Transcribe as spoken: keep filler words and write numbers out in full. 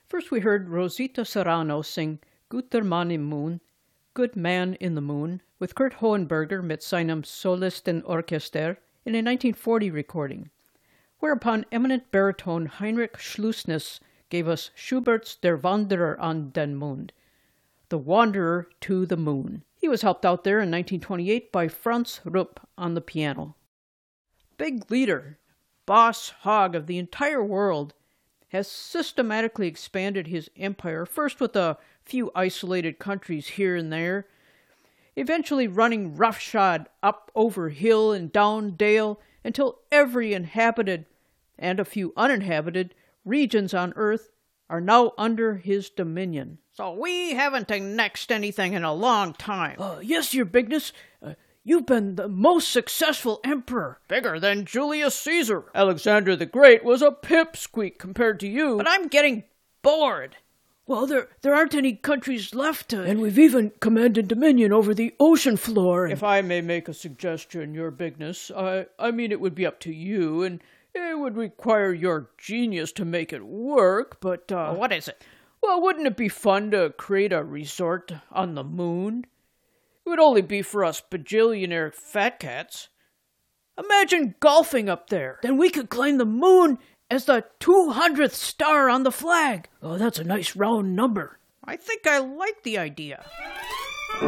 First we heard Rosita Serrano sing Guter Mann im Moon, Good Man in the Moon, with Kurt Hohenberger mit seinem Solistenorchester in a nineteen forty recording, whereupon eminent baritone Heinrich Schlusness gave us Schubert's Der Wanderer an den Mond, The Wanderer to the Moon. He was helped out there in nineteen twenty-eight by Franz Rupp on the piano. Big leader, boss hog of the entire world, has systematically expanded his empire, first with a few isolated countries here and there, eventually running roughshod up over hill and down dale until every inhabited and a few uninhabited regions on Earth are now under his dominion. So we haven't annexed anything in a long time. Uh, yes, your bigness. Uh, you've been the most successful emperor. Bigger than Julius Caesar. Alexander the Great was a pipsqueak compared to you. But I'm getting bored. Well, there there aren't any countries left to... And we've even commanded dominion over the ocean floor. And... If I may make a suggestion, your bigness, I, I mean it would be up to you, and it would require your genius to make it work, but... Uh, well, what is it? Well, wouldn't it be fun to create a resort on the moon? It would only be for us bajillionaire fat cats. Imagine golfing up there. Then we could claim the moon as the two hundredth star on the flag. Oh, that's a nice round number. I think I like the idea.